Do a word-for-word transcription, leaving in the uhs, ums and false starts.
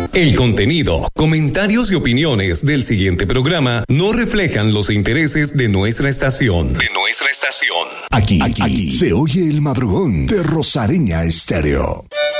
El contenido, comentarios y opiniones del siguiente programa no reflejan los intereses de nuestra estación. De nuestra estación. Aquí, aquí, aquí se oye el madrugón de Rosareña Estéreo.